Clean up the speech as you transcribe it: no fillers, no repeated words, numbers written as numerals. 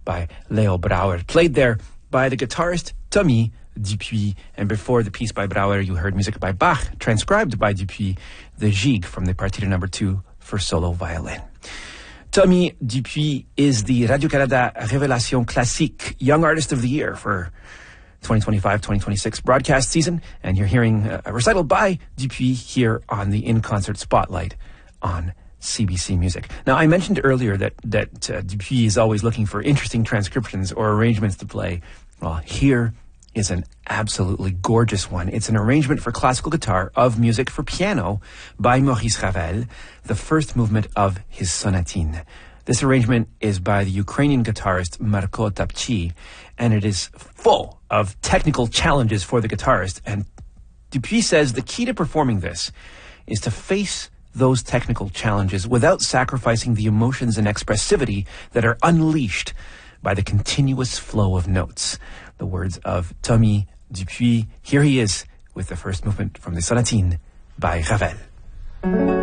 by Léo Brouwer, played there by the guitarist Tommy Dupuis. And before the piece by Brouwer, you heard music by Bach, transcribed by Dupuis, the Gigue from the Partita No. 2 for solo violin. Tommy Dupuis is the Radio-Canada Révélation Classique Young Artist of the Year for 2025-2026 broadcast season, and you're hearing a recital by Dupuis here on the In Concert Spotlight on CBC Music. Now, I mentioned earlier that Dupuis is always looking for interesting transcriptions or arrangements to play. Well, here is an absolutely gorgeous one. It's an arrangement for classical guitar of music for piano by Maurice Ravel, the first movement of his sonatine. This arrangement is by the Ukrainian guitarist Marko Tapchi, and it is full of technical challenges for the guitarist. And Dupuis says the key to performing this is to face those technical challenges without sacrificing the emotions and expressivity that are unleashed by the continuous flow of notes. The words of Tommy Dupuis. Here he is with the first movement from the sonatine by Ravel.